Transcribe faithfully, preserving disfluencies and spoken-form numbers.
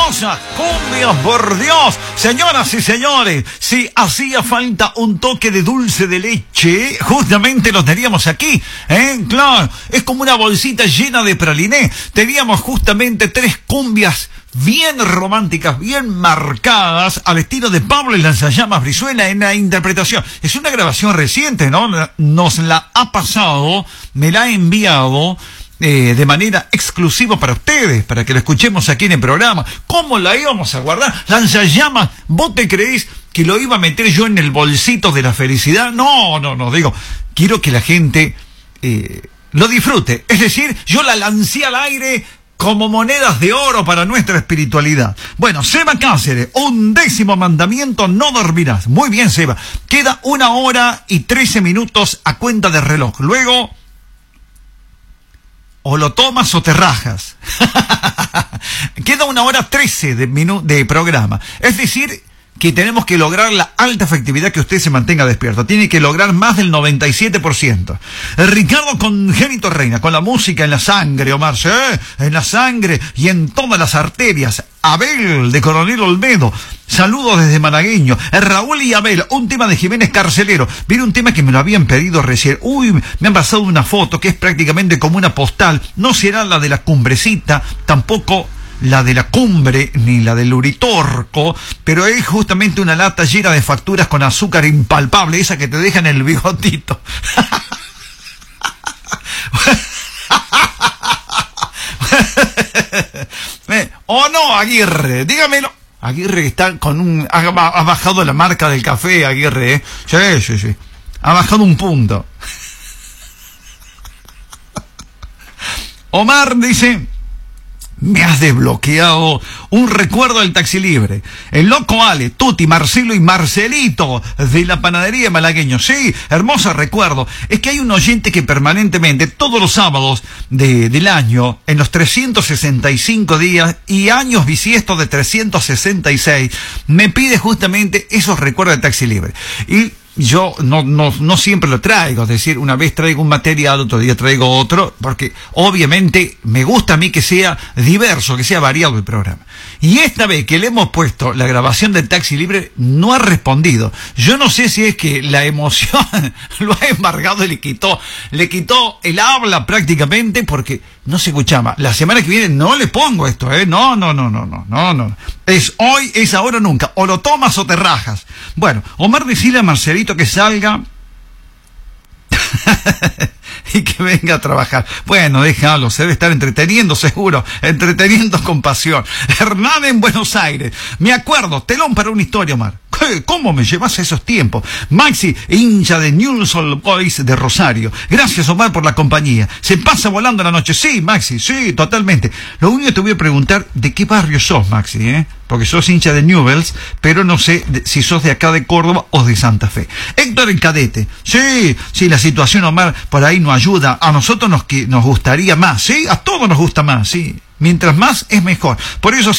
hermosa cumbia, por Dios. Señoras y señores, si hacía falta un toque de dulce de leche, justamente lo teníamos aquí, ¿eh? Claro, es como una bolsita llena de praliné. Teníamos justamente tres cumbias bien románticas, bien marcadas, al estilo de Pablo y Lanzallamas Brizuela en la interpretación. Es una grabación reciente, ¿no? Nos la ha pasado, me la ha enviado eh, de manera exclusiva para ustedes, para que la escuchemos aquí en el programa. ¿Cómo la íbamos a guardar? Lanzallamas, ¿vos te creéis que lo iba a meter yo en el bolsito de la felicidad? No, no, no, digo, quiero que la gente eh, lo disfrute. Es decir, yo la lancé al aire como monedas de oro para nuestra espiritualidad. Bueno, Seba Cáceres, undécimo mandamiento, no dormirás. Muy bien, Seba. Queda una hora y trece minutos a cuenta de reloj. Luego, o lo tomas o te rajas. Queda una hora trece de, minu- de programa. Es decir, que tenemos que lograr la alta efectividad, que usted se mantenga despierto. Tiene que lograr más del noventa y siete por ciento. Ricardo Congénito Reina, con la música en la sangre, Omar, ¿sí? En la sangre y en todas las arterias. Abel, de Coronel Olmedo, saludos desde Malagueño. Raúl y Abel, un tema de Jiménez Carcelero. Viene un tema que me lo habían pedido recién. Uy, me han pasado una foto que es prácticamente como una postal. No será la de la cumbrecita, tampoco la de la cumbre, ni la del Uritorco, pero es justamente una lata llena de facturas con azúcar impalpable, esa que te dejan el bigotito. ¿O no, Aguirre? Dígamelo. Aguirre está con un... Ha, ha bajado la marca del café, Aguirre, ¿eh? Sí, sí, sí. Ha bajado un punto. Omar dice: me has desbloqueado un recuerdo del Taxi Libre. El loco Ale, Tuti, Marcelo y Marcelito de la panadería Malagueño. Sí, hermoso recuerdo. Es que hay un oyente que permanentemente, todos los sábados de, del año, en los trescientos sesenta y cinco días y años bisiestos de trescientos sesenta y seis, me pide justamente esos recuerdos del Taxi Libre. Y yo no, no, no siempre lo traigo, es decir, una vez traigo un material, otro día traigo otro, porque obviamente me gusta a mí que sea diverso, que sea variado el programa. Y esta vez que le hemos puesto la grabación del Taxi Libre, no ha respondido. Yo no sé si es que la emoción lo ha embargado y le quitó, le quitó el habla prácticamente, porque no se escuchaba. La semana que viene no le pongo esto, ¿eh? No, no, no, no, no, no, no. Es hoy, es ahora o nunca. O lo tomas o te rajas. Bueno, Omar, decirle a Marcelito que salga y que venga a trabajar. Bueno, déjalo, se debe estar entreteniendo seguro, entreteniendo con pasión. Hernán en Buenos Aires. Me acuerdo, telón para una historia, Omar. ¿Cómo me llevas a esos tiempos? Maxi, hincha de Newell's Old Boys de Rosario. Gracias, Omar, por la compañía. Se pasa volando la noche. Sí, Maxi, sí, totalmente. Lo único que te voy a preguntar, ¿de qué barrio sos, Maxi? ¿Eh? Porque sos hincha de Newell's, pero no sé de, si sos de acá de Córdoba o de Santa Fe. Héctor el Cadete. Sí, sí, la situación, Omar, por ahí no ayuda. A nosotros nos, que, nos gustaría más, ¿sí? A todos nos gusta más, ¿sí? Mientras más es mejor. Por eso